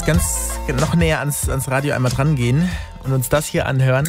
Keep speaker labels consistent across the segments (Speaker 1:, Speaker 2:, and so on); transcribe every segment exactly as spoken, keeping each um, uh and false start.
Speaker 1: Ganz noch näher ans, ans Radio einmal dran gehen und uns das hier anhören.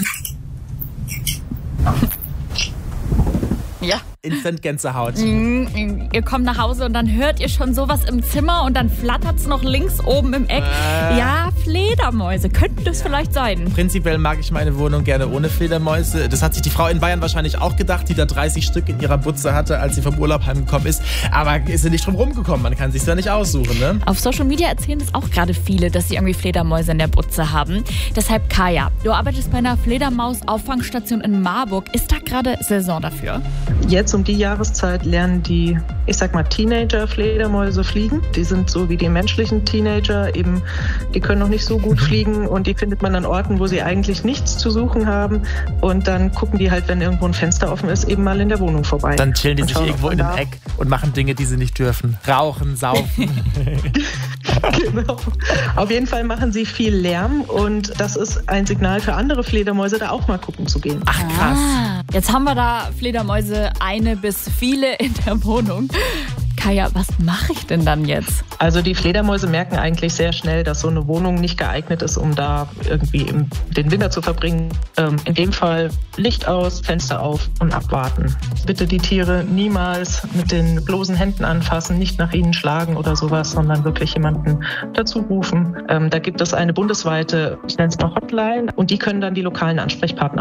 Speaker 2: Ja.
Speaker 1: Instant Gänsehaut.
Speaker 2: Mm, ihr kommt nach Hause und dann hört ihr schon sowas im Zimmer und dann flattert's noch links oben im Eck. Äh. Ja, Fledermäuse. Könnten das ja. vielleicht sein?
Speaker 1: Prinzipiell mag ich meine Wohnung gerne ohne Fledermäuse. Das hat sich die Frau in Bayern wahrscheinlich auch gedacht, die da dreißig Stück in ihrer Butze hatte, als sie vom Urlaub heimgekommen ist. Aber ist sie nicht drum rumgekommen. Man kann sich's ja nicht aussuchen, ne?
Speaker 2: Auf Social Media erzählen das auch gerade viele, dass sie irgendwie Fledermäuse in der Butze haben. Deshalb, Kaya, du arbeitest bei einer Fledermaus-Auffangstation in Marburg. Ist da gerade Saison dafür?
Speaker 3: Jetzt um die Jahreszeit lernen die, ich sag mal, Teenager-Fledermäuse fliegen. Die sind so wie die menschlichen Teenager, eben, die können noch nicht so gut fliegen und die findet man an Orten, wo sie eigentlich nichts zu suchen haben. Und dann gucken die halt, wenn irgendwo ein Fenster offen ist, eben mal in der Wohnung vorbei.
Speaker 1: Dann chillen die sich irgendwo in einem Eck und machen Dinge, die sie nicht dürfen. Rauchen, saufen.
Speaker 3: Genau. Auf jeden Fall machen sie viel Lärm und das ist ein Signal für andere Fledermäuse, da auch mal gucken zu gehen.
Speaker 2: Ach krass. Ah, jetzt haben wir da Fledermäuse eine bis viele in der Wohnung. Kaya, was mache ich denn dann jetzt?
Speaker 3: Also die Fledermäuse merken eigentlich sehr schnell, dass so eine Wohnung nicht geeignet ist, um da irgendwie im, den Winter zu verbringen. Ähm, in dem Fall Licht aus, Fenster auf und abwarten. Bitte die Tiere niemals mit den bloßen Händen anfassen, nicht nach ihnen schlagen oder sowas, sondern wirklich jemanden dazu rufen. Ähm, da gibt es eine bundesweite, ich nenne es mal Hotline, und die können dann die lokalen Ansprechpartner